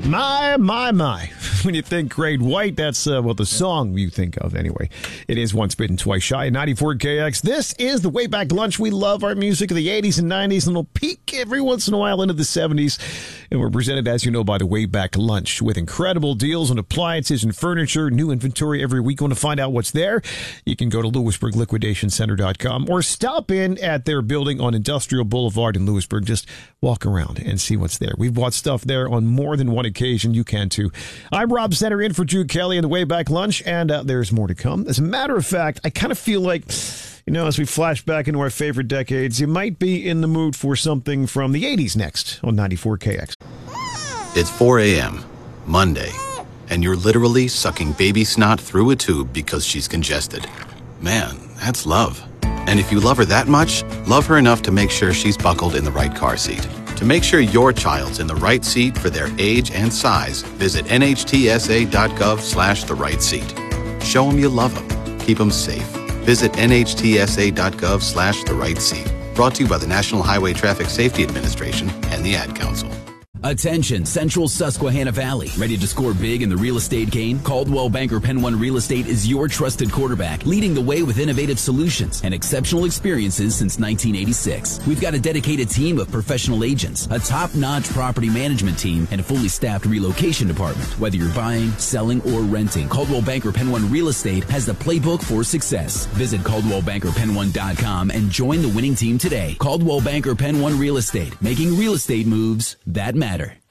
My. When you think Great White, that's the song you think of anyway. It is Once Bitten, Twice Shy at 94 KX. This is the Way Back Lunch. We love our music of the 80s and 90s, and we'll peek every once in a while into the 70s. And we're presented, as you know, by the Way Back Lunch with incredible deals on appliances and furniture, new inventory every week. Want to find out what's there? You can go to LewisburgLiquidationCenter.com or stop in at their building on Industrial Boulevard in Lewisburg. Just walk around and see what's there. We've bought stuff there on more than one occasion. You can too. I'm Rob Center in for Drew Kelly in the Way Back Lunch, and there's more to come. As a matter of fact, I kind of feel like, as we flash back into our favorite decades, you might be in the mood for something from the 80s next on 94 KX. It's 4 a.m., Monday, and you're literally sucking baby snot through a tube because she's congested. Man, that's love. And if you love her that much, love her enough to make sure she's buckled in the right car seat. To make sure your child's in the right seat for their age and size, visit nhtsa.gov/the right seat. Show them you love them. Keep them safe. Visit nhtsa.gov/the right seat. Brought to you by the National Highway Traffic Safety Administration and the Ad Council. Attention, Central Susquehanna Valley. Ready to score big in the real estate game? Coldwell Banker Penn One Real Estate is your trusted quarterback, leading the way with innovative solutions and exceptional experiences since 1986. We've got a dedicated team of professional agents, a top-notch property management team, and a fully staffed relocation department. Whether you're buying, selling, or renting, Coldwell Banker Penn One Real Estate has the playbook for success. Visit ColdwellBankerPenn1.com and join the winning team today. Coldwell Banker Penn One Real Estate, making real estate moves that matter.